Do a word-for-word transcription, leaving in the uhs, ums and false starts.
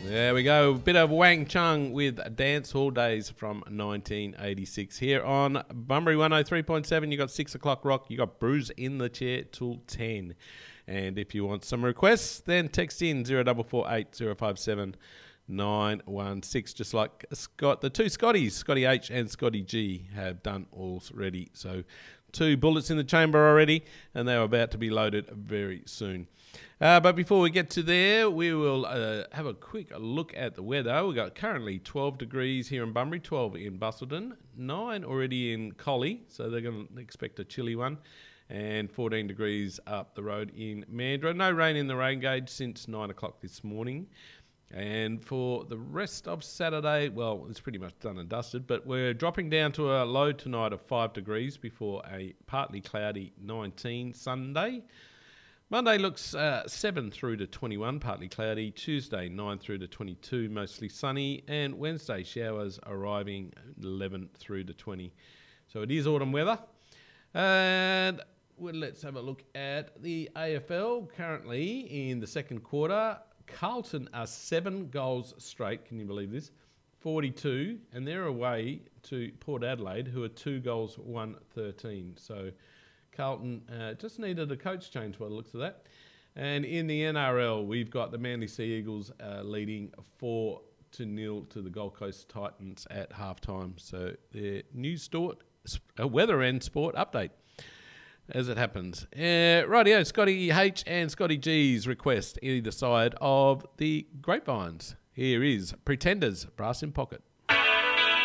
There we go. Bit of Wang Chung with Dance Hall Days from nineteen eighty-six. Here on Bunbury one oh three point seven, you got six o'clock rock. You got Bruise in the Chair till ten. And if you want some requests, then text in zero four four eight zero five seven nine one six. Just like Scott, the two Scotties, Scotty H and Scotty G, have done already. So two bullets in the chamber already, and they're about to be loaded very soon. Uh, but before we get to there, we will uh, have a quick look at the weather. We've got currently twelve degrees here in Bunbury, twelve in Busselton, nine already in Collie, so they're going to expect a chilly one, and fourteen degrees up the road in Mandurah. No rain in the rain gauge since nine o'clock this morning. And for the rest of Saturday, well, it's pretty much done and dusted, but we're dropping down to a low tonight of five degrees before a partly cloudy nineteen Sunday. Monday looks uh, seven through to twenty-one, partly cloudy. Tuesday, nine through to twenty-two, mostly sunny. And Wednesday, showers arriving eleven through to twenty. So it is autumn weather. And well, let's have a look at the A F L. Currently, in the second quarter, Carlton are seven goals straight. Can you believe this? forty-two. And they're away to Port Adelaide, who are two goals, one thirteen. So Carlton uh, just needed a coach change by the looks of that. And in the N R L, we've got the Manly Sea Eagles uh, leading four to nil to the Gold Coast Titans at halftime. So their news sport, uh, weather and sport update as it happens. Uh, rightio, Scotty H and Scotty G's request either side of the Grapevines. Here is Pretenders, Brass in Pocket.